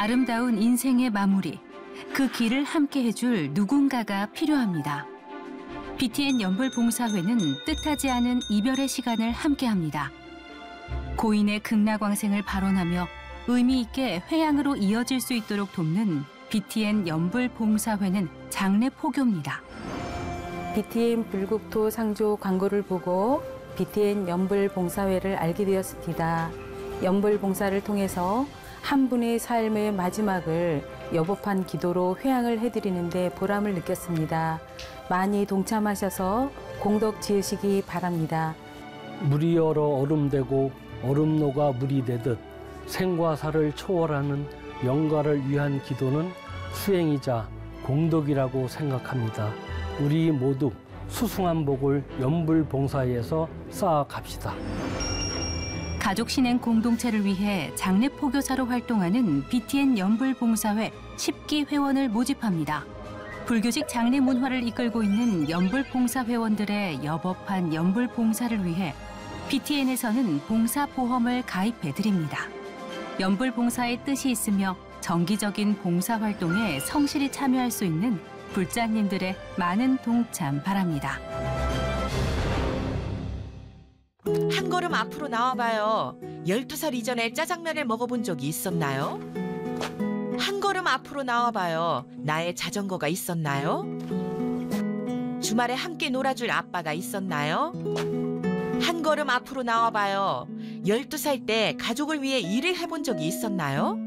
아름다운 인생의 마무리, 그 길을 함께 해줄 누군가가 필요합니다. BTN 연불봉사회는 뜻하지 않은 이별의 시간을 함께합니다. 고인의 극락왕생을 발언하며 의미 있게 회양으로 이어질 수 있도록 돕는 BTN 연불봉사회는 장례 포교입니다. BTN 불국토 상조 광고를 보고 BTN 연불봉사회를 알게 되었습니다. 연불봉사를 통해서 한 분의 삶의 마지막을 여법한 기도로 회양을 해드리는데 보람을 느꼈습니다. 많이 동참하셔서 공덕 지으시기 바랍니다. 물이 얼어 얼음되고 얼음노가 물이 되듯 생과 사를 초월하는 영가를 위한 기도는 수행이자 공덕이라고 생각합니다. 우리 모두 수승한 복을 연불봉사회에서 쌓아갑시다. 가족 신행 공동체를 위해 장례 포교사로 활동하는 BTN 연불봉사회 10기 회원을 모집합니다. 불교직 장례 문화를 이끌고 있는 연불봉사 회원들의 여법한 연불봉사를 위해 BTN에서는 봉사보험을 가입해드립니다. 연불봉사의 뜻이 있으며 정기적인 봉사활동에 성실히 참여할 수 있는 불자님들의 많은 동참 바랍니다. 한 걸음 앞으로 나와봐요. 12살 이전에 짜장면을 먹어본 적이 있었나요? 한 걸음 앞으로 나와봐요. 나의 자전거가 있었나요? 주말에 함께 놀아줄 아빠가 있었나요? 한 걸음 앞으로 나와봐요. 12살 때 가족을 위해 일을 해본 적이 있었나요?